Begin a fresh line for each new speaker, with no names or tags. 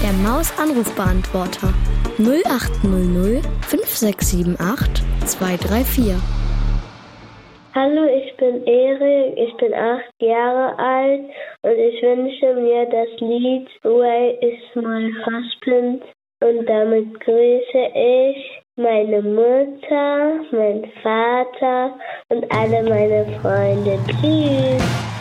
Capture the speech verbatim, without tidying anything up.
Der Maus-Anrufbeantworter null acht null null fünf sechs sieben acht zwei drei vier.
Hallo, ich bin Erik, ich bin acht Jahre alt und ich wünsche mir das Lied Where is my husband? Und damit grüße ich meine Mutter, meinen Vater und alle meine Freunde. Tschüss!